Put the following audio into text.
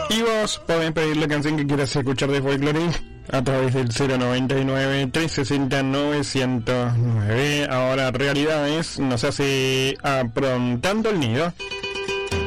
Y vos podés pedir la canción que quieras escuchar de Folklore a través del 099-360-909. Ahora Realidades nos hace Aprontando el Nido.